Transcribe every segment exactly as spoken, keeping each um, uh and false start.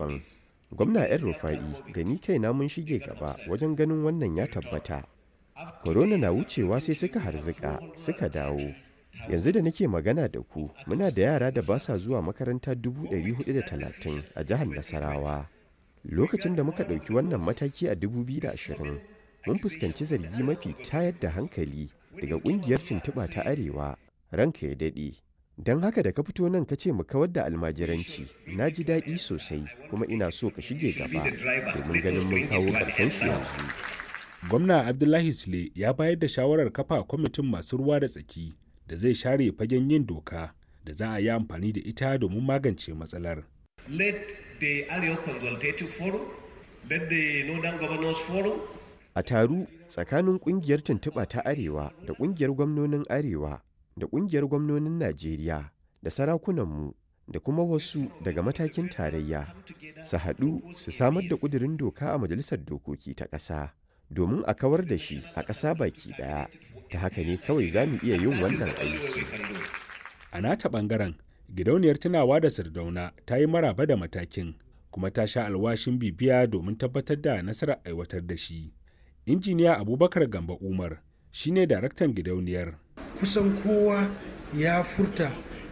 daban. Gwamna El-Rufa'i da ni kaina mun shige gaba wajen ganin wannan ya tabbata. Korona na wucewa sai suka harzika suka dawo. Yanzu da nake magana da ku muna da yara da ba sa zuwa makaranta dubu ɗari hudu da talatin a jihar Nasarawa. Lokacin da muka ɗauki wannan mataki a dubu biyu da ashirin, mun fuskanci zargi mafi tayar da hankali daga ƙungiyar tuntuɓa ta Arewa, ranka ya daɗe. Don haka da ka fito nan ka ce mu kawar da almajiranci, na ji daɗi sosai kuma ina so ka shige gaba domin ganin mun kawo ƙarshen shi yanzu. Gwamna Abdullahi Sule ya bayar da shawarar kafa kwamitin masu ruwa da tsaki da zai share fagen yin doka da za a yi amfani da ita domin magance matsalar. Let the Arewa Consultative Forum, let the Northern Governors Forum. A taru tsakanin ƙungiyar tuntuɓa ta Arewa da ƙungiyar gwamnonin Arewa da ƙungiyar gwamnonin Najeriya da sarakunanmu da kuma wasu daga matakin tarayya su haɗu su samar da ƙudurin doka a Majalisar Dokoki ta ƙasa domin a kawar da shi a ƙasa baki ɗaya. Ta haka ne kawai za mu iya yin wannan aiki. A nata ɓangaren, gidauniyar tunawa da Sardauna ta yi maraba da matakin kuma ta sha alwashin bibiya domin tabbatar da nasarar aiwatar da shi. Injiniya Abubakar Gamba Umar shine daraktan gidauniyar. Kusan kowa ya furta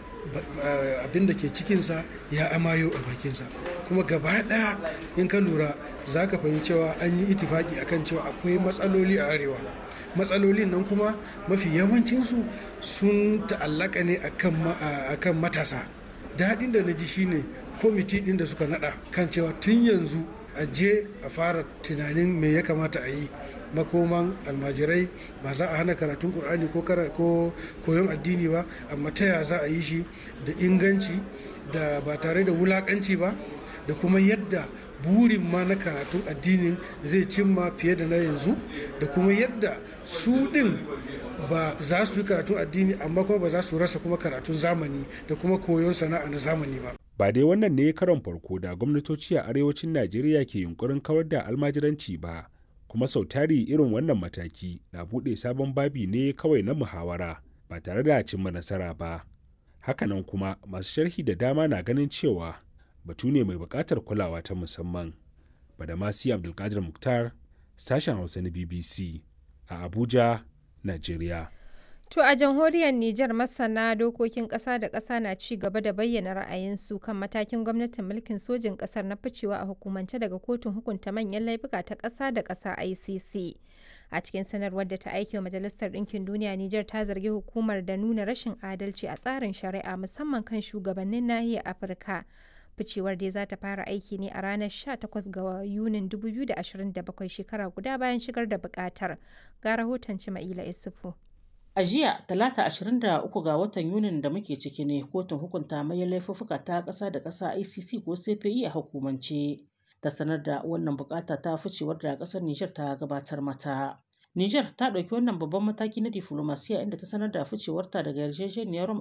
abin da ke cikinsa ya amayo a bakinsa, kuma gaba ɗaya in ka lura za ka fahimci cewa an yi itifaki akan cewa akwai matsaloli a arewa. Matsalolin nan kuma mafi yawancinsu sun ta'allaka ne akan matasa. Daɗin da na ji shine kwamiti ɗin da suka naɗa kan cewa tun yanzu a je a fara tunanin me ya kamata a yi. Makoman almajirai ba za a hana karatun Kur'ani ko koyon addini ba, amma ta ya za a yi shi da inganci da ba tare da wulakanci ba, da kuma yadda burin ma na karatun addinin zai cimma fiye da na yanzu, da kuma yadda su ɗin ba za su yi karatun addini amma kuma ba za su rasa kuma karatun zamani da kuma koyon sana'a na zamani ba. Ba dai wannan ne karon farko da gwamnatoci a arewacin Najeriya ke yunkurin kawar da almajiranci ba, kuma sau tari irin wannan mataki na buɗe sabon babi ne kawai na muhawara ba tare da cimma nasara ba. Hakanan kuma masu sharhi da dama na ganin cewa batu ne mai buƙatar kulawa ta musamman. Badamasi Abdulkadir Mukhtar, sashen Hausa na B B C a Abuja, Najeriya. To a jamhuriyar Nijar masana dokokin ƙasa da ƙasa na ci gaba da bayyana ra'ayinsu kan matakin gwamnatin mulkin sojin ƙasar na ficewa a hukumance daga kotun hukunta manyan laifuka ta ƙasa da ƙasa I C C. A cikin sanarwar da ta aiki wa Majalisar Ɗinkin Duniya, Nijar ta zargi hukumar da nuna rashin adalci a tsarin shari'a musamman kan shugabannin nahiyar Afirka. Ficewar dai za ta fara aiki ne a ranar sha takwas ga Yunin dubu biyu da ashirin da bakwai, shekara guda bayan shigar da buƙatar. Ga rahoton Cima'ila Isufu. A jiya talata ashirin da uku ga watan Yunin da muke ciki ne kotun hukunta manyan laifuffuka ta ƙasa da ƙasa I C C ko C P I a hukumance ta sanar da wannan bukata ta ficewar da ƙasar Nijar ta gabatar mata. Nijar ta ɗauki wannan babban mataki na diflomasiya inda ta sanar da ficewarta daga yarjejeniyar Rome